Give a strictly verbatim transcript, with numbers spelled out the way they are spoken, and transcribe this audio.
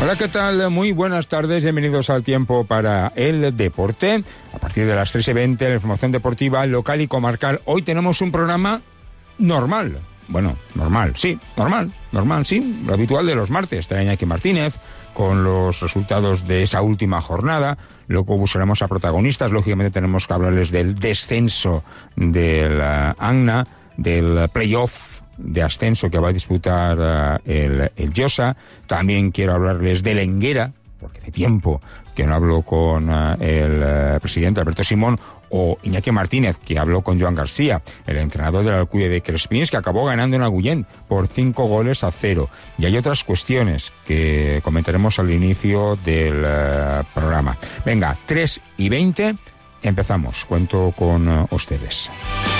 Hola, ¿qué tal? Muy buenas tardes, bienvenidos al Tiempo para el Deporte. A partir de las tres y veinte, la información deportiva local y comarcal. Hoy tenemos un programa normal. Bueno, normal, sí, normal, normal, sí, lo habitual de los martes. Estará Iñaki Martínez con los resultados de esa última jornada. Luego buscaremos a protagonistas. Lógicamente tenemos que hablarles del descenso del uh, A N A, del playoff de ascenso que va a disputar uh, el, el Josa. También quiero hablarles del Enguera, porque hace tiempo que no hablo con uh, el uh, presidente Alberto Simón, o Iñaki Martínez, que habló con Joan García, el entrenador del Alcudia de Crespins, que acabó ganando en Agullent por cinco goles a cero. Y hay otras cuestiones que comentaremos al inicio del uh, programa. Venga, tres y veinte, empezamos. Cuento con uh, ustedes.